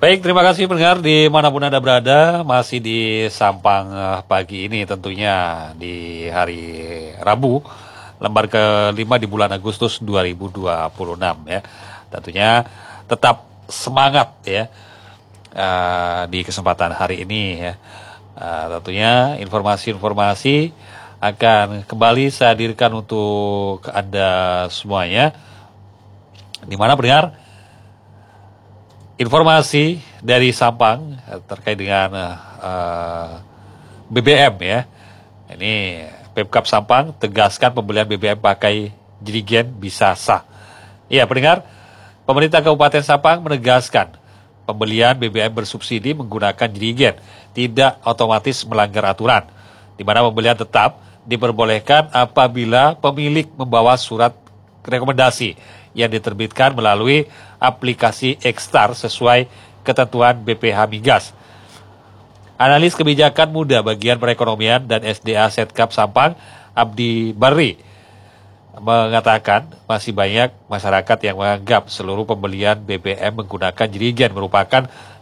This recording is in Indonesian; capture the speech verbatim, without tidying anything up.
Baik, terima kasih pendengar dimanapun Anda berada, masih di Sampang eh, pagi ini tentunya di hari Rabu, lembar kelima di bulan Agustus dua ribu dua puluh enam ya. Tentunya tetap semangat ya eh, di kesempatan hari ini ya. Eh, tentunya informasi-informasi akan kembali saya hadirkan untuk Anda semuanya, di mana pendengar informasi dari Sampang terkait dengan uh, B B M ya. Ini Pemkab Sampang tegaskan pembelian B B M pakai jerigen bisa sah. Iya pendengar, pemerintah Kabupaten Sampang menegaskan pembelian B B M bersubsidi menggunakan jerigen tidak otomatis melanggar aturan, di mana pembelian tetap diperbolehkan apabila pemilik membawa surat rekomendasi yang diterbitkan melalui aplikasi Ekstar sesuai ketentuan B P H Migas. Analis kebijakan muda bagian perekonomian dan S D A Setkap Sampang, Abdi Barri, mengatakan masih banyak masyarakat yang menganggap seluruh pembelian B B M menggunakan jerigen merupakan